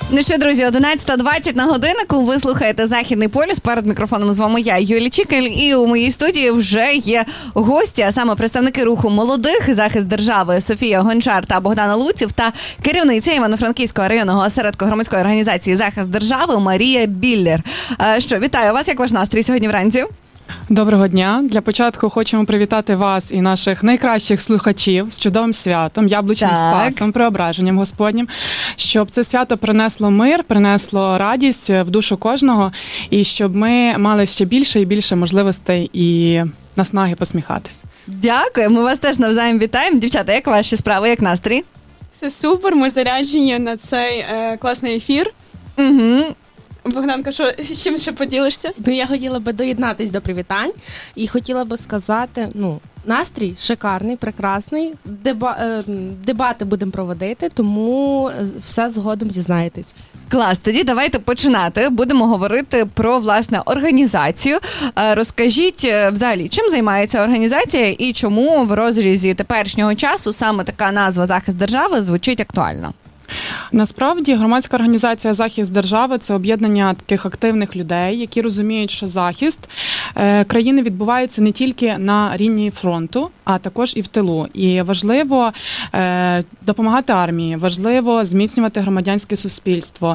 Ну що, друзі, 11:20 на годиннику. Ви слухаєте «Західний полюс». Перед мікрофоном з вами я, Юлія Чікаль. І у моїй студії вже є гості, а саме представники руху молодих, захист держави Софія Гончар та Богдана Луців та керівниця Івано-Франківського районного осередку громадської організації «Захист держави» Марія Біллер. Що, вітаю вас. Як ваш настрій сьогодні вранці? Доброго дня. Для початку хочемо привітати вас і наших найкращих слухачів з чудовим святом, яблучним спасом, преображенням Господнім, щоб це свято принесло мир, принесло радість в душу кожного, і щоб ми мали ще більше і більше можливостей і наснаги посміхатись. Дякую, ми вас теж навзаєм вітаємо. Дівчата, як ваші справи, як настрій? Все супер, ми заряджені на цей класний ефір. Угу. Богданка, з чим ще поділишся? Ну, я хотіла би доєднатись до привітань і хотіла би сказати, настрій шикарний, прекрасний, дебати будемо проводити, тому все згодом дізнаєтесь. Клас, тоді давайте починати. Будемо говорити про, власне, організацію. Розкажіть, взагалі, чим займається організація і чому в розрізі теперішнього часу саме така назва «Захист держави» звучить актуально? Насправді, громадська організація «Захист держави» – це об'єднання таких активних людей, які розуміють, що захист країни відбувається не тільки на лінії фронту, а також і в тилу. І важливо допомагати армії, важливо зміцнювати громадянське суспільство,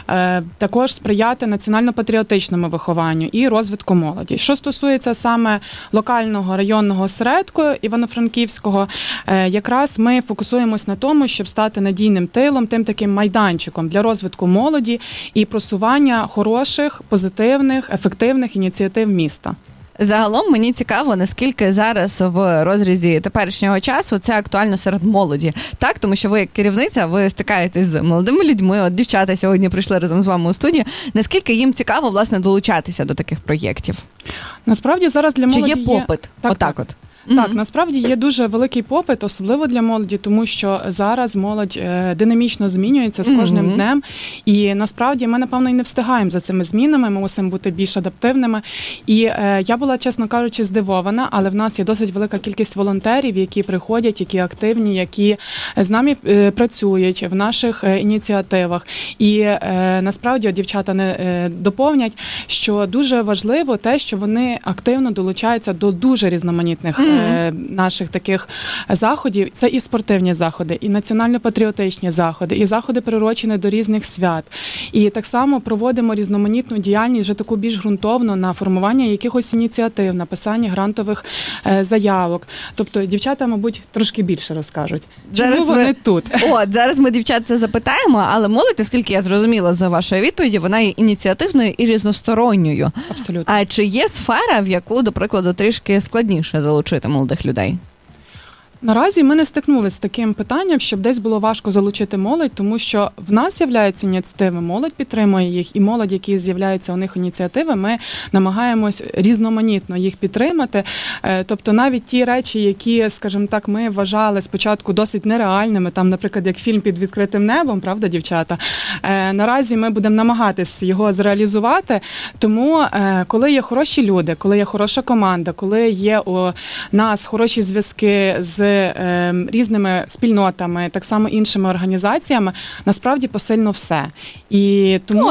також сприяти національно-патріотичному вихованню і розвитку молоді. Що стосується саме локального районного осередку Івано-Франківського, якраз ми фокусуємось на тому, щоб стати надійним тилом, тим таким майданчиком для розвитку молоді і просування хороших, позитивних, ефективних ініціатив міста. Загалом мені цікаво, наскільки зараз в розрізі теперішнього часу це актуально серед молоді. Так, тому що ви як керівниця, ви стикаєтесь з молодими людьми, от дівчата сьогодні прийшли разом з вами у студію. Наскільки їм цікаво, власне, долучатися до таких проєктів? Насправді зараз для молоді Чи є попит? Так. Так, насправді є дуже великий попит, особливо для молоді, тому що зараз молодь динамічно змінюється з кожним днем. І насправді ми, напевно, і не встигаємо за цими змінами, ми мусимо бути більш адаптивними. І я була, чесно кажучи, здивована, але в нас є досить велика кількість волонтерів, які приходять, які активні, які з нами працюють в наших ініціативах. І насправді дівчата не доповнять, що дуже важливо те, що вони активно долучаються до дуже різноманітних наших таких заходів. Це і спортивні заходи, і національно-патріотичні заходи, і заходи приурочені до різних свят. І так само проводимо різноманітну діяльність, вже таку більш ґрунтовну, на формування якихось ініціатив, написання грантових заявок. Тобто дівчата, мабуть, трошки більше розкажуть. Чому вони тут? Зараз ми дівчат це запитаємо, але молодь, наскільки я зрозуміла за вашою відповіді, вона є ініціативною і різносторонньою. Абсолютно. А чи є сфера, в яку, до прикладу, трішки складніше залучити молодих людей? Наразі ми не стикнулися з таким питанням, щоб десь було важко залучити молодь, тому що в нас з'являються ініціативи, молодь підтримує їх, і молодь, які з'являються у них ініціативи, ми намагаємось різноманітно їх підтримати. Тобто навіть ті речі, які, скажімо так, ми вважали спочатку досить нереальними, там, наприклад, як фільм «Під відкритим небом», правда, дівчата? Наразі ми будемо намагатись його зреалізувати, тому коли є хороші люди, коли є хороша команда, коли є у нас хороші зв'язки з різними спільнотами, так само іншими організаціями, насправді посильно все. І тому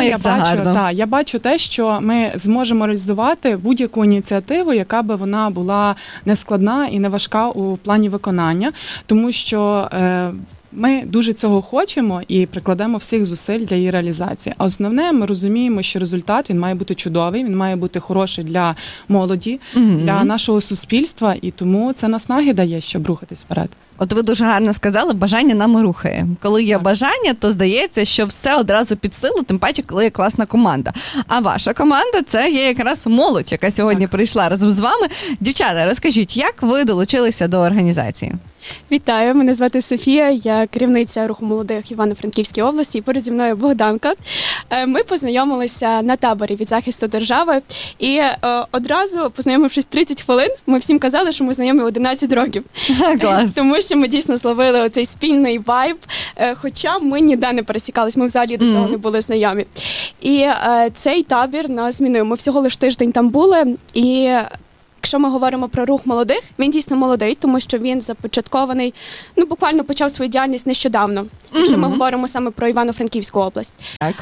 я бачу те, що ми зможемо реалізувати будь-яку ініціативу, яка би вона була не складна і не важка у плані виконання, тому що ми дуже цього хочемо і прикладемо всіх зусиль для її реалізації. А основне, ми розуміємо, що результат, він має бути чудовий, він має бути хороший для молоді, для нашого суспільства, і тому це наснаги дає, щоб рухатись вперед. От ви дуже гарно сказали, бажання нами рухає. Коли є бажання, то здається, що все одразу під силу, тим паче, коли є класна команда. А ваша команда – це є якраз молодь, яка сьогодні прийшла разом з вами. Дівчата, розкажіть, як ви долучилися до організації? Вітаю, мене звати Софія, я керівниця руху молодих Івано-Франківській області, і поряд зі мною Богданка. Ми познайомилися на таборі від захисту держави, і одразу, познайомившись 30 хвилин, ми всім казали, що ми знайомі 11 років. Клас. Тому що ми дійсно зловили оцей спільний вайб, хоча ми ніде не пересікались, ми взагалі до цього не були знайомі. І цей табір нас змінив. Ми всього лише тиждень там були, і якщо ми говоримо про рух молодих, він дійсно молодий, тому що він започаткований, буквально почав свою діяльність нещодавно, якщо ми говоримо саме про Івано-Франківську область. Так.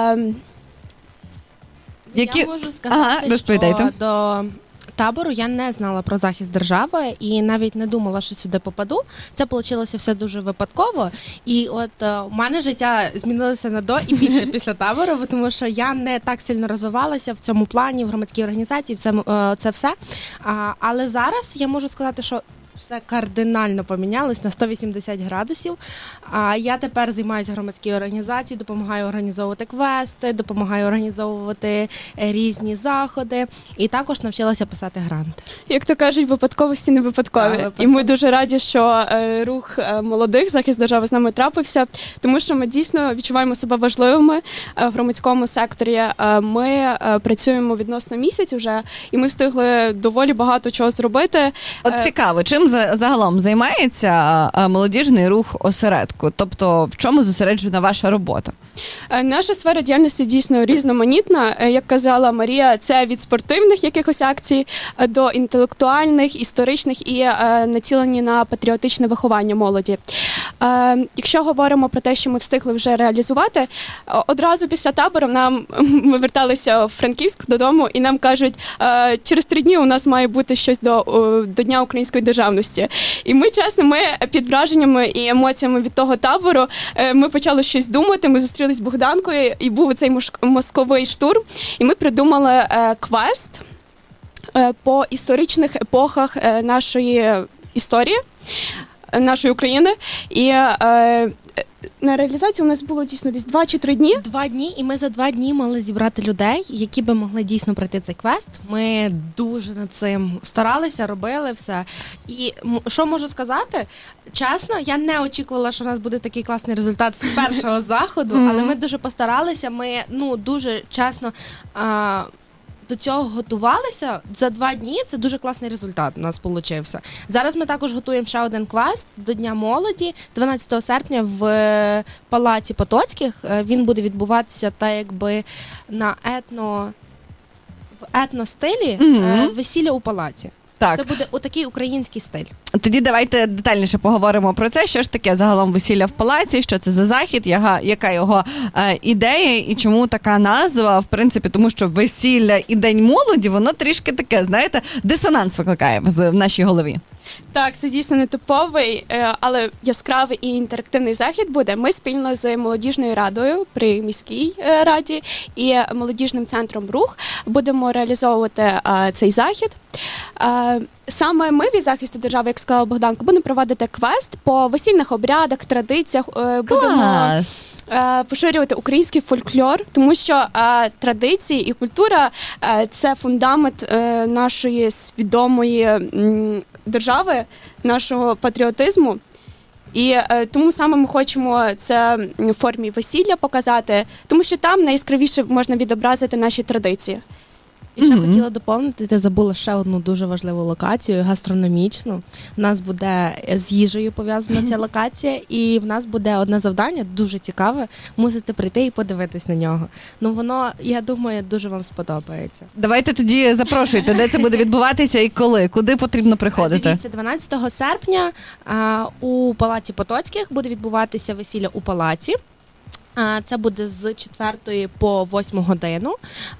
Я можу сказати, розповідайте. що до табору я не знала про захист держави і навіть не думала, що сюди попаду. Це вийшло все дуже випадково. І от у мене життя змінилося на до і після табору, тому що я не так сильно розвивалася в цьому плані, в громадській організації, це все. Але зараз я можу сказати, що все кардинально помінялось на 180 градусів. Я тепер займаюся громадською організацією, допомагаю організовувати квести, допомагаю організовувати різні заходи і також навчилася писати гранти. Як то кажуть, випадковості не випадкові. І ми дуже раді, що рух молодих, захист держави з нами трапився, тому що ми дійсно відчуваємо себе важливими в громадському секторі. Ми працюємо відносно місяць вже, і ми встигли доволі багато чого зробити. От цікаво, чим загалом займається молодіжний рух осередку? Тобто в чому зосереджена ваша робота? Наша сфера діяльності дійсно різноманітна. Як казала Марія, це від спортивних якихось акцій до інтелектуальних, історичних і націлені на патріотичне виховання молоді. Якщо говоримо про те, що ми встигли вже реалізувати, одразу після табору ми верталися в Франківськ додому і нам кажуть, через 3 дні у нас має бути щось до Дня української державності. І ми, чесно, ми під враженнями і емоціями від того табору, ми почали щось думати, ми зустрілися з Богданкою, і був цей мозковий штурм, і ми придумали квест по історичних епохах нашої історії, нашої України. І на реалізацію у нас було дійсно десь 2 чи 3 дні. 2 дні, і ми за 2 дні мали зібрати людей, які би могли дійсно пройти цей квест. Ми дуже над цим старалися, робили все. І що можу сказати? Чесно, я не очікувала, що у нас буде такий класний результат з першого заходу, але ми дуже постаралися, ми дуже чесно до цього готувалися. За 2 дні це дуже класний результат у нас вийшов. Зараз ми також готуємо ще один квест до Дня молоді, 12 серпня в Палаці Потоцьких. Він буде відбуватися так якби на в етностилі, весілля у палаці. Так. Це буде отакий український стиль. Тоді давайте детальніше поговоримо про це. Що ж таке загалом весілля в палаці, що це за захід, яка його ідея і чому така назва, в принципі, тому що весілля і День молоді, воно трішки таке, знаєте, дисонанс викликає в нашій голові. Так, це дійсно нетиповий, але яскравий і інтерактивний захід буде. Ми спільно з молодіжною радою при міській раді і молодіжним центром «Рух» будемо реалізовувати цей захід. Саме ми від захисту держави, як сказала Богданка, будемо проводити квест по весільних обрядах, традиціях. Будемо поширювати український фольклор, тому що традиції і культура – це фундамент нашої свідомої держави, нашого патріотизму. І тому саме ми хочемо це в формі весілля показати, тому що там найяскравіше можна відобразити наші традиції. І ще хотіла доповнити, ти забула ще одну дуже важливу локацію, гастрономічну. У нас буде з їжею пов'язана ця локація, і в нас буде одне завдання, дуже цікаве, мусите прийти і подивитись на нього. Воно, я думаю, дуже вам сподобається. Давайте тоді запрошуйте, де це буде відбуватися і коли, куди потрібно приходити. Дивіться, 12 серпня у Палаці Потоцьких буде відбуватися весілля у палаці. Це буде з 4 по 8 годину.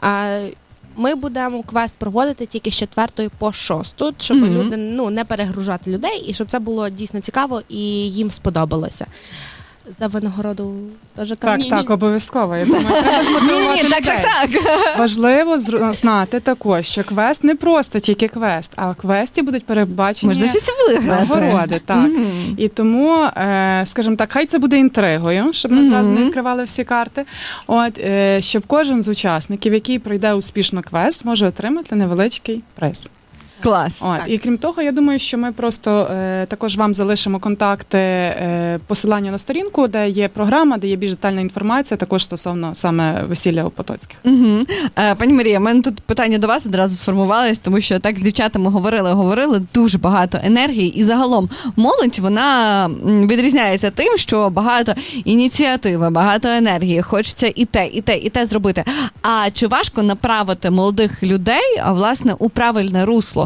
Ми будемо квест проводити тільки з 4 по 6, щоб люди не перегружати людей і щоб це було дійсно цікаво і їм сподобалося. За винагороду теж кажуть. Так, обов'язково. Я думаю, треба змотивувати людей. Так. Важливо знати також, що квест не просто тільки квест, а в квесті будуть передбачені можна щось виграти. Нагороди. Так. І тому, скажімо так, хай це буде інтригою, щоб ми зразу не відкривали всі карти. Щоб кожен з учасників, який пройде успішно квест, може отримати невеличкий приз. Клас. І крім того, я думаю, що ми просто також вам залишимо контакти, посилання на сторінку, де є програма, де є більш детальна інформація, також стосовно саме весілля у Потоцьких. Пані Марія, в мене тут питання до вас одразу сформувалось, тому що так з дівчатами говорили, дуже багато енергії, і загалом молодь, вона відрізняється тим, що багато ініціативи, багато енергії, хочеться і те зробити. А чи важко направити молодих людей, власне, у правильне русло?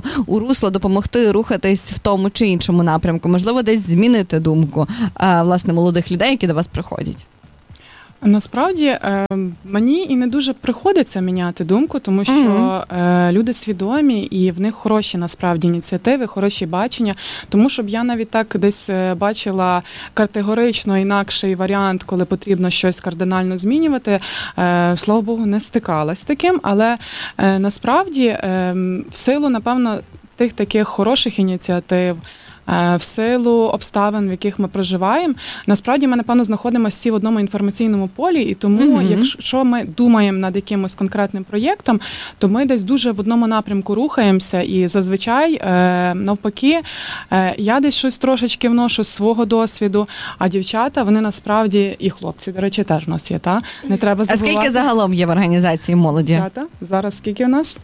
можливо, у русло допомогти рухатись в тому чи іншому напрямку, можливо, десь змінити думку, власне, молодих людей, які до вас приходять? Насправді, мені і не дуже приходиться міняти думку, тому що люди свідомі і в них хороші, насправді, ініціативи, хороші бачення. Тому, щоб я навіть так десь бачила категорично інакший варіант, коли потрібно щось кардинально змінювати, слава Богу, не стикалась з таким. Але насправді, в силу, напевно, тих таких хороших ініціатив, в силу обставин, в яких ми проживаємо, насправді ми, напевно, знаходимося всі в одному інформаційному полі, і тому, якщо ми думаємо над якимось конкретним проєктом, то ми десь дуже в одному напрямку рухаємося, і зазвичай, навпаки, я десь щось трошечки вношу з свого досвіду, а дівчата, вони насправді, і хлопці, до речі, теж в нас є, та? Не треба забувати. А скільки загалом є в організації молоді? Дівчата, зараз скільки у нас?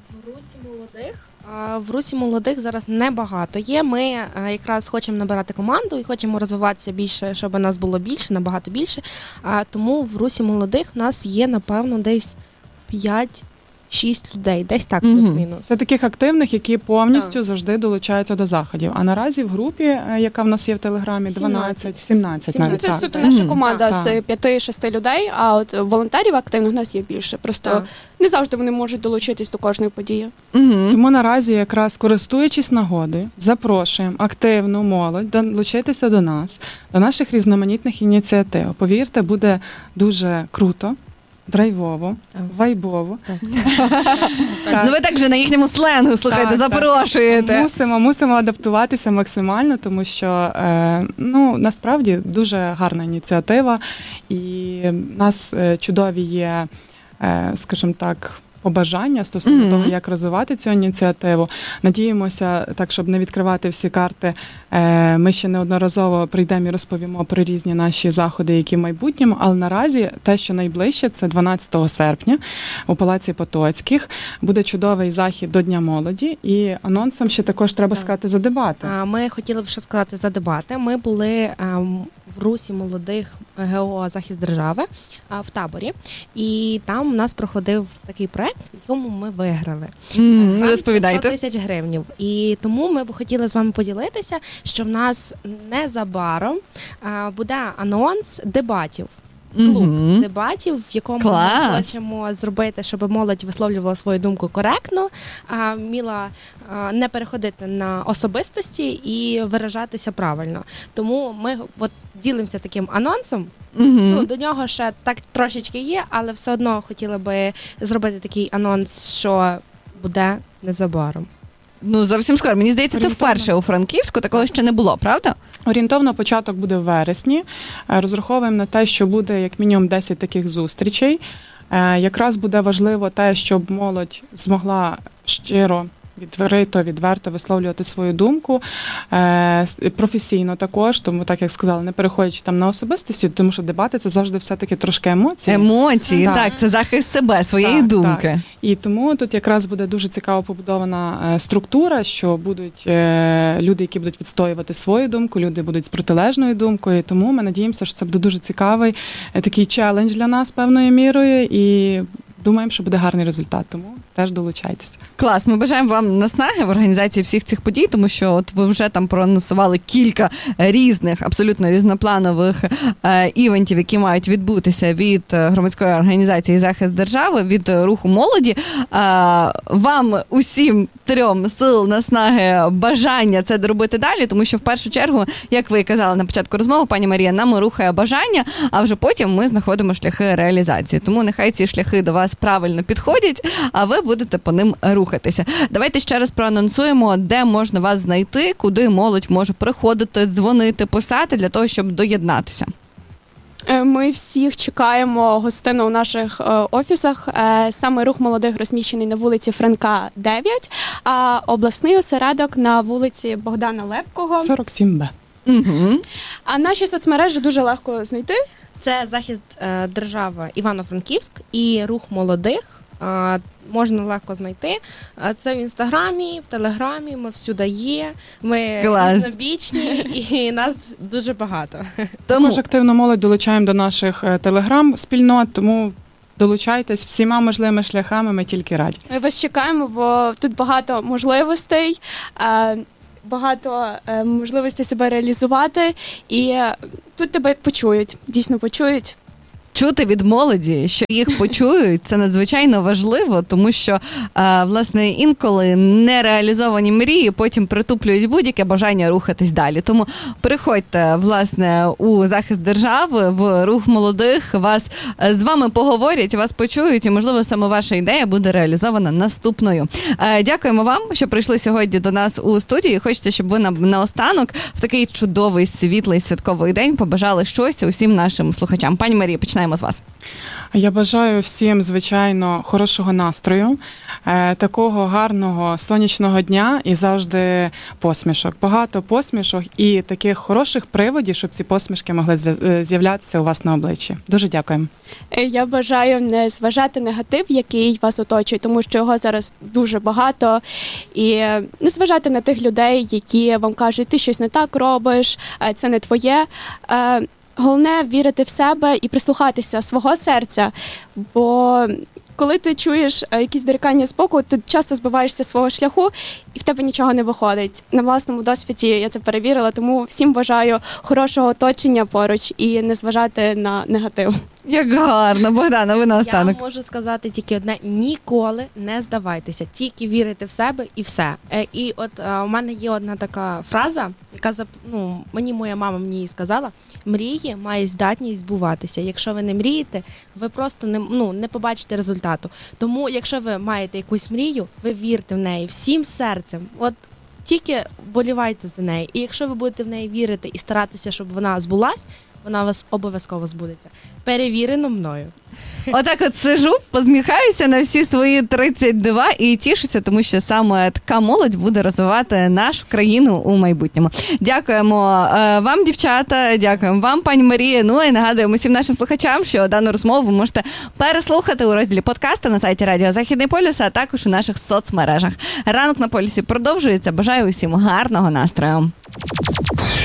В Русі молодих зараз небагато є. Ми якраз хочемо набирати команду і хочемо розвиватися більше, щоб нас було більше, набагато більше. Тому в Русі молодих у нас є, напевно, десь 5-6 людей, десь так плюс-мінус. Це таких активних, які повністю завжди долучаються до заходів. А наразі в групі, яка в нас є в Телеграмі, 17 навіть. Це суто наша команда з 5-6 людей, а от волонтерів активних у нас є більше. Просто не завжди вони можуть долучитись до кожної події. Тому наразі, якраз користуючись нагодою, запрошуємо активну молодь долучитися до нас, до наших різноманітних ініціатив. Повірте, буде дуже круто. Драйвово, вайбово. Ну ви так вже на їхньому сленгу, слухайте, запрошуєте. Мусимо адаптуватися максимально, тому що, насправді, дуже гарна ініціатива, і в нас чудові є, скажімо так, побажання стосовно того, як розвивати цю ініціативу. Надіємося, так, щоб не відкривати всі карти, ми ще неодноразово прийдемо і розповімо про різні наші заходи, які в майбутньому, але наразі те, що найближче, це 12 серпня у Палаці Потоцьких. Буде чудовий захід до Дня молоді, і анонсом ще також треба сказати за дебати. Ми хотіли б ще сказати за дебати. Ми були в Русі молодих ГО «Захист держави» в таборі, і там у нас проходив такий проект, в якому ми виграли. Розповідайте. 100 000 гривень. І тому ми б хотіли з вами поділитися, що в нас незабаром буде анонс дебатів. Клуб дебатів, в якому ми хочемо зробити, щоб молодь висловлювала свою думку коректно, вміла не переходити на особистості і виражатися правильно. Тому ми ділимося таким анонсом. До нього ще так трошечки є, але все одно хотіли би зробити такий анонс, що буде незабаром. Зовсім скоро. Мені здається, це вперше у Франківську, такого ще не було, правда? Орієнтовно початок буде в вересні. Розраховуємо на те, що буде як мінімум 10 таких зустрічей. Якраз буде важливо те, щоб молодь змогла щиро, відверто висловлювати свою думку, професійно також, тому, так як сказала, не переходячи там на особистості, тому що дебати – це завжди все-таки трошки емоції. Емоції, так, це захист себе, своєї думки. Так. І тому тут якраз буде дуже цікаво побудована структура, що будуть люди, які будуть відстоювати свою думку, люди будуть з протилежною думкою, тому ми надіємося, що це буде дуже цікавий такий челендж для нас певною мірою, і думаємо, що буде гарний результат, тому теж долучайтеся. Клас, ми бажаємо вам наснаги в організації всіх цих подій, тому що от ви вже там проанонсували кілька різних, абсолютно різнопланових івентів, які мають відбутися від громадської організації «Захист держави», від руху молоді. Вам усім трьом сил, наснаги, бажання це доробити далі, тому що в першу чергу, як ви казали на початку розмови, пані Марія, нам рухає бажання, а вже потім ми знаходимо шляхи реалізації. Тому нехай ці шляхи до вас правильно підходять, а ви будете по ним рухатися. Давайте ще раз проанонсуємо, де можна вас знайти, куди молодь може приходити, дзвонити, писати для того, щоб доєднатися. Ми всіх чекаємо гостину у наших офісах. Саме рух молодих розміщений на вулиці Франка, 9, а обласний осередок на вулиці Богдана Лепкого. 47Б. А наші соцмережі дуже легко знайти. Це «Захист держави» Івано-Франківськ і рух молодих. Можна легко знайти. Це в Інстаграмі, в Телеграмі, ми всюди є. Ми різнобічні і нас дуже багато. Також активно молодь долучаємо до наших Телеграм-спільнот, тому Долучайтесь всіма можливими шляхами, ми тільки раді. Ми вас чекаємо, бо тут багато можливостей, багато можливостей себе реалізувати, і тут тебе почують, дійсно почують. Чути від молоді, що їх почують, це надзвичайно важливо, тому що, власне, інколи нереалізовані мрії потім притуплюють будь-яке бажання рухатись далі. Тому приходьте, власне, у захист держави, в рух молодих, з вами поговорять, вас почують, і, можливо, саме ваша ідея буде реалізована наступною. Дякуємо вам, що прийшли сьогодні до нас у студії. Хочеться, щоб ви наостанок в такий чудовий, світлий, святковий день побажали щось усім нашим слухачам. Пані Марія, починаємо з вас. Я бажаю всім, звичайно, хорошого настрою, такого гарного сонячного дня і завжди посмішок. Багато посмішок і таких хороших приводів, щоб ці посмішки могли з'являтися у вас на обличчі. Дуже дякуємо. Я бажаю не зважати негатив, який вас оточує, тому що його зараз дуже багато. І не зважати на тих людей, які вам кажуть, ти щось не так робиш, це не твоє. Головне вірити в себе і прислухатися свого серця, бо коли ти чуєш якісь дорікання з боку, ти часто збиваєшся свого шляху і в тебе нічого не виходить. На власному досвіді я це перевірила, тому всім бажаю хорошого оточення поруч і не зважати на негатив. Як гарно, Богдана, ви наостанок. Я можу сказати тільки одне: ніколи не здавайтеся, тільки вірити в себе і все. І от у мене є одна така фраза, яка мені моя мама її сказала: мрії мають здатність збуватися. Якщо ви не мрієте, ви просто не побачите результату. Тому, якщо ви маєте якусь мрію, ви вірте в неї всім серцем. От тільки болівайте за неї. І якщо ви будете в неї вірити і старатися, щоб вона збулась, вона у вас обов'язково збудеться. Перевірено мною. Отак от сижу, посміхаюся на всі свої 32 і тішуся, тому що саме така молодь буде розвивати нашу країну у майбутньому. Дякуємо вам, дівчата, дякуємо вам, пані Марія. Ну і нагадуємо всім нашим слухачам, що дану розмову ви можете переслухати у розділі подкасту на сайті Радіо Західний полюс, а також у наших соцмережах. Ранок на полюсі продовжується. Бажаю усім гарного настрою.